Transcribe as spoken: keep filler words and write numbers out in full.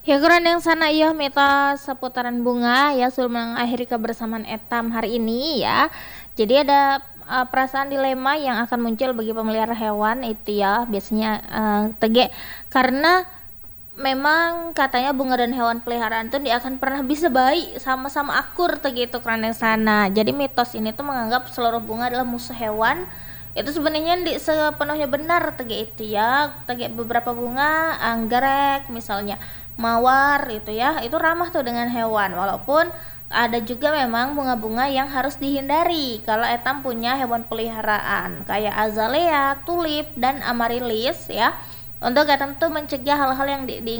Ya kurang yang sana iya mitos seputaran bunga ya sebelum mengakhiri kebersamaan etam hari ini ya. Jadi ada uh, perasaan dilema yang akan muncul bagi pemelihara hewan itu ya biasanya uh, tege karena memang katanya bunga dan hewan peliharaan tuh dia akan pernah bisa baik sama-sama akur gitu kerana yang sana. Jadi mitos ini tuh menganggap seluruh bunga adalah musuh hewan. Itu sebenarnya di sepenuhnya benar tege itu ya. Tege beberapa bunga anggrek misalnya mawar itu ya. Itu ramah tuh dengan hewan walaupun ada juga memang bunga-bunga yang harus dihindari kalau etam punya hewan peliharaan kayak azalea, tulip dan amaryllis ya. Untuk etam tuh mencegah hal-hal yang di, di